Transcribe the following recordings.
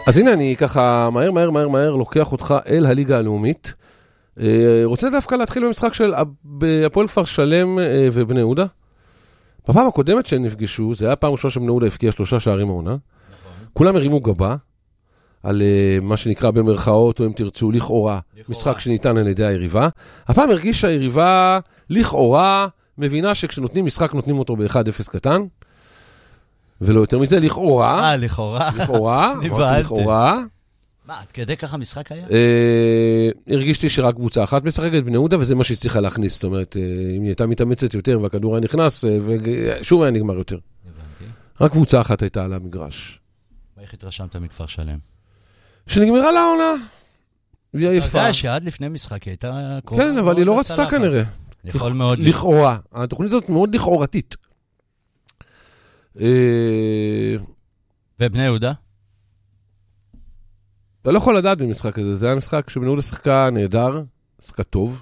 אז הנה אני ככה מהר לוקח אותך אל הליגה הלאומית. רוצה דווקא להתחיל במשחק של הפועל כפר שלם ובני יהודה. בפעם הקודמת שהם נפגשו, זה היה פעם ראשונה שבני יהודה הפקיע 3 שערים העונה. כולם הרימו גבה על מה שנקרא במרכאות, או אם תרצו, לכאורה, משחק שניתן על ידי היריבה. הפעם הרגיש שהיריבה לכאורה מבינה שכשנותנים משחק נותנים אותו ב-1-0 קטן, ולא יותר מזה, לכאורה. לכאורה. מה, עד כדי ככה משחק היה? הרגישתי שרק קבוצה אחת משחקת בני יהודה, וזה מה שהצליחה להכניס. זאת אומרת, אם היא הייתה מתאמצת יותר והכדור היה נכנס, ושוב היה נגמר יותר. רק קבוצה אחת הייתה על המגרש. איך התרשמת מכפר שלם? שנגמרה לעונה. והיא עייפה. אתה יודע שעד לפני משחק היא הייתה... כן, אבל היא לא רצתה כנראה. יכול מאוד... לכאורה. התוכנית הזאת מאוד לכאורתית. ובני יהודה? אתה לא יכול לדעת במשחק הזה. זה היה משחק שבני יהודה שיחקה נהדר, שיחקה טוב,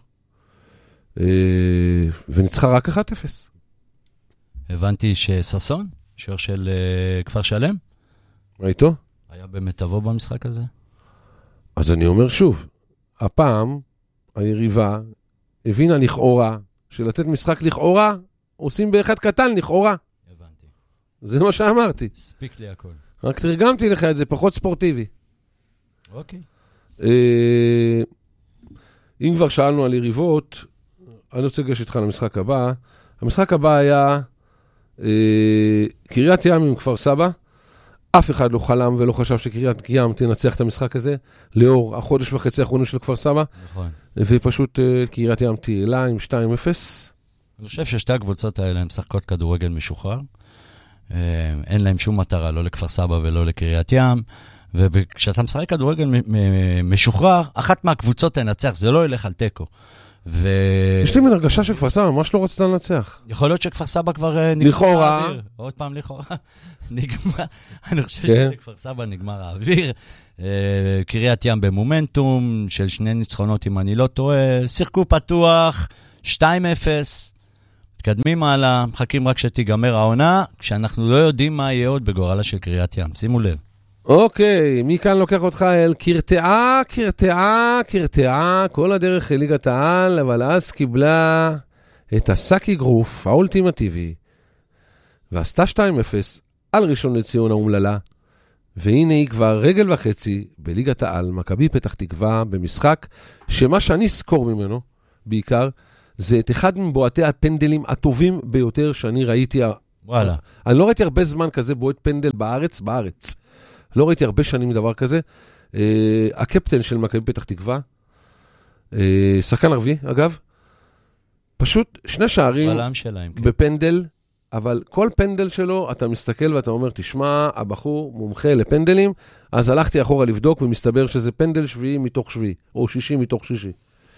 וניצחה רק 1-0. הבנתי שססון, שוער של כפר שלם, מה איתו? היה במיטבו במשחק הזה? אז אני אומר שוב, הפעם היריבה הבינה לכאורה, שלתת משחק לכאורה, עושים באחד קטן לכאורה. הבנתי. זה מה שאמרתי. ספיק לי הכל. רק תרגמתי לך את זה, פחות ספורטיבי. אוקיי. אם כבר שאלנו על יריבות, אני רוצה לגש איתך למשחק הבא. המשחק הבא היה קריית ים עם כפר סבא. אף אחד לא חלם ולא חשב שקריית ים תנצח את המשחק הזה, לאור החודש וחצי האחרונים של כפר סבא. נכון. ופשוט קריית ים תהילה עם 2-0. אני חושב ששתי הקבוצות האלה הן משחקות כדורגל משוחרר. אין להם שום מטרה, לא לכפר סבא ולא לקריית ים. וכשאתה משחק כדורגל משוחרר, אחת מהקבוצות תנצח, זה לא ילך על טקו. יש לי מן הרגשה שכפר סבא ממש לא רצתה לנצח. יכול להיות שכפר סבא כבר נגמר לכאורה. האוויר. עוד פעם לכאורה. נגמר. אני חושב שלכפר סבא נגמר האוויר. קריית ים במומנטום, של 2 ניצחונות אם אני לא טועה. שיחקו פתוח, 2-0. מתקדמים הלאה, מחכים רק שתיגמר העונה, כשאנחנו לא יודעים מה יהיה עוד בגורלה של קריית ים. שימו לב. אוקיי, מי כאן לוקח אותך אל קרטעה, כל הדרך ליגת העל, אבל אז קיבלה את הסאקי גרוף האולטימטיבי, ועשתה 2-0 על ראשון לציון האומללה, והנה היא כבר רגל וחצי בליגת העל, מכבי פתח תקווה, במשחק שמה שאני סקור ממנו, בעיקר, זה את אחד מבועטי הפנדלים הטובים ביותר שאני ראיתי. וואלה. אני לא ראיתי הרבה זמן כזה בועט פנדל בארץ. לא ראיתי הרבה שנים דבר כזה. הקפטן של מכבי פתח תקווה, שחקן ערבי, אגב, פשוט 2 שערים שלהם, כן. בפנדל, אבל כל פנדל שלו, אתה מסתכל ואתה אומר, תשמע, הבחור מומחה לפנדלים, אז הלכתי אחורה לבדוק, ומסתבר שזה פנדל 7 מתוך 7, או 60 מתוך 6.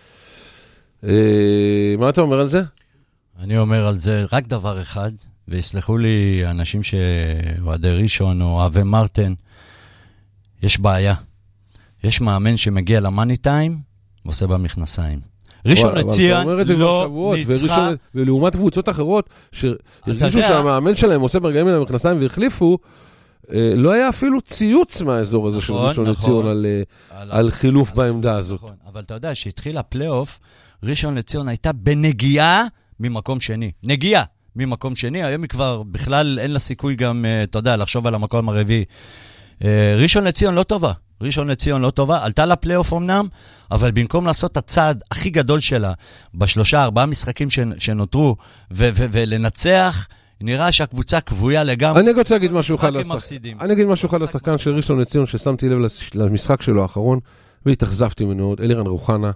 מה אתה אומר על זה? אני אומר על זה רק דבר אחד, ויסלחו לי אנשים שאוהדי ראשון או אוהבי מרטן, יש בעיה. יש מאמן שמגיע למאני טיים, ועושה במכנסיים. ראשון לציון לא ניצחה. ולעומת קבוצות אחרות, שהרגישו שהמאמן שלהם עושה ברגעים אל המכנסיים והחליפו, לא היה אפילו ציוץ מהאזור הזה של ראשון לציון על חילוף בעמדה הזאת. אבל אתה יודע, שהתחיל הפלייאוף, ראשון לציון הייתה בנגיעה ממקום שני. נגיעה ממקום שני, היום היא כבר בכלל אין לה סיכוי גם, אתה יודע, לחשוב על המקום הרביעי. ראשון לציון לא טובה, עלתה לפלייאוף אמנם, אבל במקום לעשות את הצעד הכי גדול שלה, 3-4 משחקים שנותרו, ולנצח, נראה שהקבוצה קבויה לגמרי. אני רוצה להגיד משהו אחד לשחקן של ראשון לציון, ששמתי לב למשחק שלו האחרון, והתאכזבתי ממנו, אלירן רוחנה.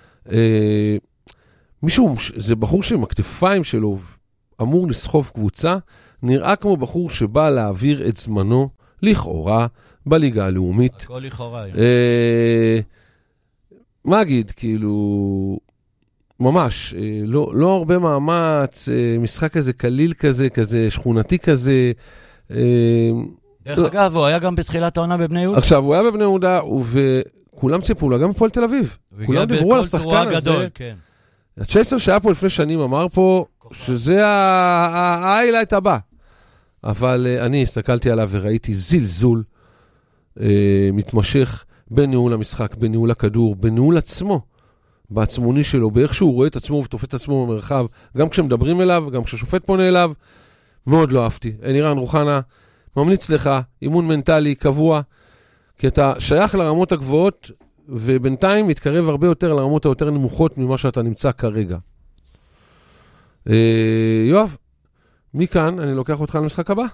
מישהו, זה בחור שעם הכתפיים שלו, אמור לסחוב קבוצה, נראה כמו בחור שבא להעביר את זמנו, לכאורה, בליגה הלאומית. הכל לכאורה. מה אגיד, כאילו, ממש, לא הרבה מאמץ, משחק כזה קליל כזה, שכונתי כזה. דרך אגב, הוא היה גם בתחילת העונה בבני יהודה. עכשיו, הוא היה בבני יהודה, וכולם ציפו לה, גם בפועל תל אביב. כולם דיברו על השחקן הזה. הצ'ייסר שהיה פה לפני שנים אמר פה, שזה ההיילייט הבא. אבל אני הסתכלתי עליו וראיתי זלזול מתמשך בניהול המשחק, בניהול הכדור, בניהול עצמו, בעצמוני שלו, באיך שהוא רואה את עצמו ותופס את עצמו במרחב, גם כשמדברים אליו, גם כששופט פונה אליו, מאוד לא אהבתי. אלירן רוחנה, ממליץ לך, אימון מנטלי קבוע, כי אתה שייך לרמות הגבוהות, ובינתיים מתקרב הרבה יותר לרמות היותר נמוכות ממה שאתה נמצא כרגע. יואב, מכאן אני לוקח אותך למשחק הבא.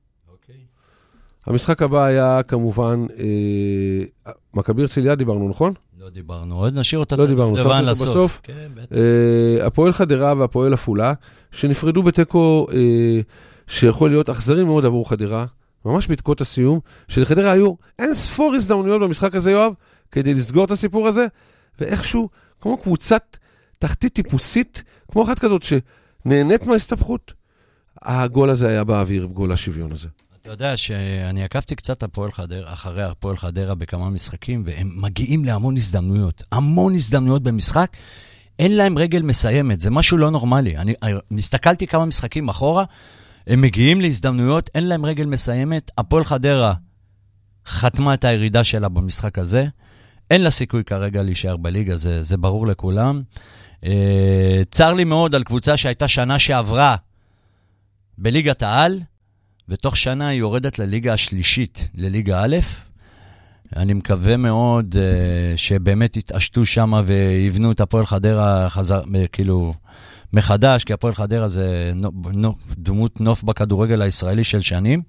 המשחק הבא היה כמובן, מכבי הרצליה דיברנו, נכון? לא דיברנו, עוד נשאיר אותה בסוף. הפועל חדרה והפועל עפולה, שנפרדו בתיקו שיכול להיות אכזרי מאוד עבור חדרה, ממש בדקות הסיום, שלחדרה היו אין ספור הזדמנויות במשחק הזה, יואב, כדי לסגור את הסיפור הזה, ואיכשהו, כמו קבוצת תחתית טיפוסית, כמו אחת כזאת שנהנית מההסתבכות, הגול הזה היה באוויר, גול השוויון הזה. אתה יודע שאני עקבתי קצת אחרי הפועל חדרה בכמה משחקים, והם מגיעים להמון הזדמנויות. המון הזדמנויות במשחק, אין להם רגל מסיימת, זה משהו לא נורמלי. אני מסתכלתי כמה משחקים אחורה, הם מגיעים להזדמנויות, אין להם רגל מסיימת. הפועל חדרה חתמה את הירידה שלה במשחק הזה, אין לה סיכוי כרגע להישאר בליגה, זה ברור לכולם. צר לי מאוד על קבוצה שהייתה שנה שעברה בליגת העל, ותוך שנה היא יורדת לליגה השלישית, לליגה א'. אני מקווה מאוד שבאמת יתעשתו שם ויבנו את הפועל חדרה כאילו מחדש, כי הפועל חדרה זה דמות נוף בכדורגל הישראלי של שנים.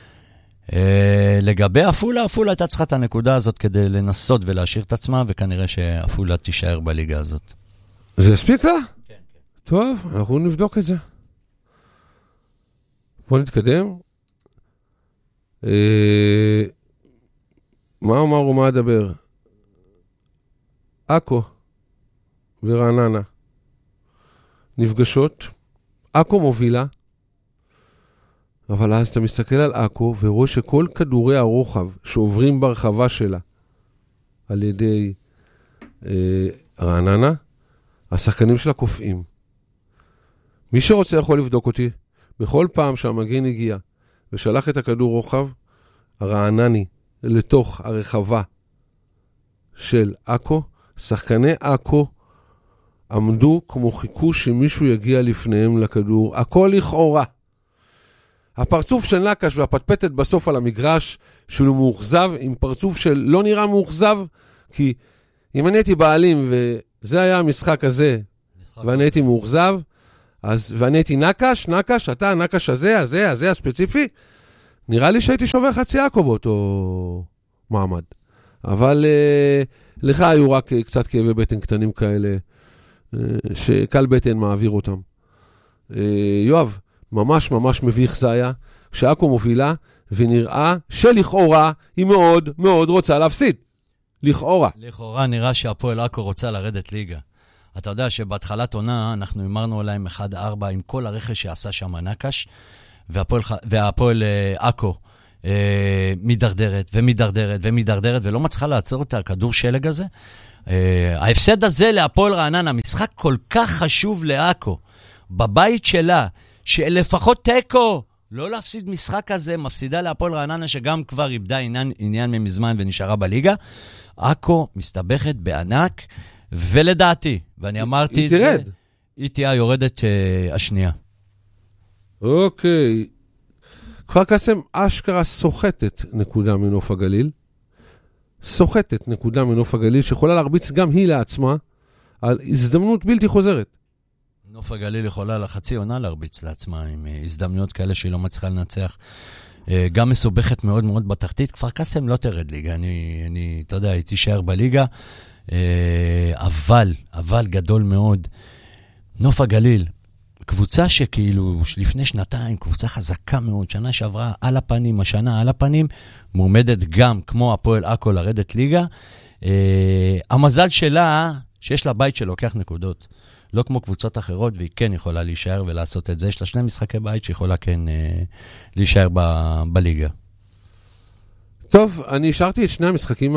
לגבי עפולה הייתה צריכה את הנקודה הזאת כדי לנסות ולהשאיר את עצמה, וכנראה שעפולה תישאר בליגה הזאת. זה הספיק לה? כן. טוב, אנחנו נבדוק את זה. בוא נתקדם. מה אומר ומה אדבר? עכו ורעננה נפגשות, עכו מובילה, אבל אז אתה מסתכל על עכו ורואה שכל כדורי הרוחב שעוברים ברחבה שלה על ידי רעננה, השחקנים שלה קופאים. מי שרוצה יכול לבדוק אותי, בכל פעם שהמגן הגיע ושלח את הכדור רוחב, הרענני לתוך הרחבה של עכו, שחקני עכו עמדו כמו חיכו שמישהו יגיע לפניהם לכדור. הכל לכאורה. הפרצוף של נקש והפטפטת בסוף על המגרש, שהוא מאוכזב, עם פרצוף של לא נראה מאוכזב, כי אם אני הייתי בעלים וזה היה המשחק הזה, ואני הייתי מאוכזב, ואני הייתי נקש, אתה הנקש הזה, הספציפי, נראה לי שהייתי שובר חצי עכו באותו מעמד. אבל לך היו רק קצת כאבי בטן קטנים כאלה, שקל בטן מעביר אותם. יואב, ממש מביך זה היה, שעכו מובילה, ונראה שלכאורה היא מאוד מאוד רוצה להפסיד. לכאורה נראה שהפועל עכו רוצה לרדת ליגה. אתה יודע שבהתחלת עונה אנחנו אמרנו עליהם 1-4 עם כל הרכש שעשה שם נקש, והפועל עכו מדרדרת ולא מצליחה לעצור את הכדור שלג הזה. ההפסד הזה להפועל רעננה, משחק כל כך חשוב לעכו, בבית שלה, שלפחות תיקו, לא להפסיד משחק הזה, מפסידה להפועל רעננה שגם כבר איבדה עניין ממזמן ונשארה בליגה. עכו מסתבכת בענק, ולדעתי, ואני אמרתי את זה, היא תהיה יורדת השנייה. אוקיי. כפר קאסם אשכרה סוחטת נקודה מנוף הגליל. סוחטת נקודה מנוף הגליל, שיכולה להרביץ גם היא לעצמה, על הזדמנות בלתי חוזרת. נוף הגליל יכולה לחצי עונה להרביץ לעצמה, עם הזדמנויות כאלה שהיא לא מצליחה לנצח. גם מסובכת מאוד מאוד בתחתית. כפר קאסם לא תרד ליגה, אתה יודע, היא תישאר בליגה, אבל גדול מאוד. נוף הגליל, קבוצה שכאילו לפני שנתיים, קבוצה חזקה מאוד, שנה שעברה על הפנים, השנה על הפנים, מועמדת גם כמו הפועל עכו לרדת ליגה. המזל שלה, שיש לה בית שלוקח נקודות. לא כמו קבוצות אחרות, והיא כן יכולה להישאר ולעשות את זה. יש לה 2 משחקי בית שיכולה כן להישאר בליגה. טוב, אני השארתי את 2 המשחקים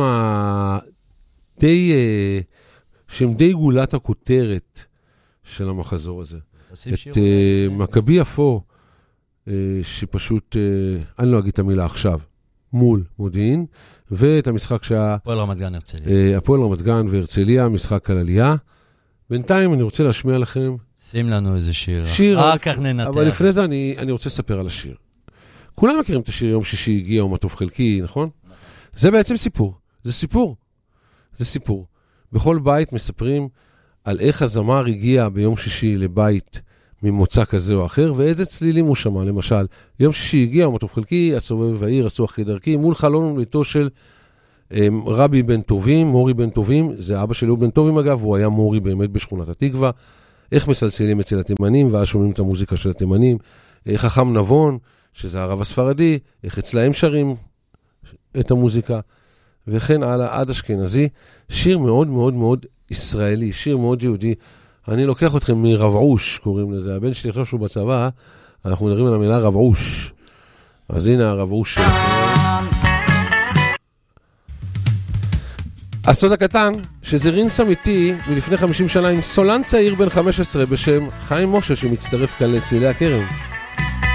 שהם די גולת הכותרת של המחזור הזה. את מכבי יפו, שפשוט, אני לא אגיד את המילה עכשיו, מול מודיעין, ואת המשחק הפועל רמת גן הרצליה. הפועל רמת גן והרצליה, משחק על עלייה. בינתיים אני רוצה להשמיע לכם... שים לנו איזה שיר. כך ננתח. אבל לפני זה אני רוצה לספר על השיר. כולם מכירים את השיר יום שישי הגיע או מטוף חלקי, נכון? זה בעצם סיפור. זה סיפור. זה סיפור. בכל בית מספרים על איך הזמר הגיע ביום שישי לבית ממוצא כזה או אחר, ואיזה צלילים הוא שמע. למשל, יום שישי הגיע או מטוף חלקי, הסובב והעיר, עשו אחרי דרכי, מול חלון ומיתו של רבי בן טובים, מורי בן טובים, זה אבא שלו בן טובים אגב, הוא היה מורי באמת בשכונת התקווה, איך מסלסלים אצל התימנים, ואז שומעים את המוזיקה של התימנים, חכם נבון, שזה הרב הספרדי, איך אצלהם שרים את המוזיקה, וכן הלאה עד אשכנזי, שיר מאוד מאוד מאוד ישראלי, שיר מאוד יהודי. אני לוקח אתכם מרבעוש, קוראים לזה, הבן שלי חושב שהוא בצבא, אנחנו מדברים על המילה רבעוש, אז הנה הרבעוש שלכם. הסוד הקטן, שזה רינס אמיתי מלפני 50 שנה עם סולן צעיר בן 15 בשם חיים משה שמצטרף כאן לצלילי הכרם.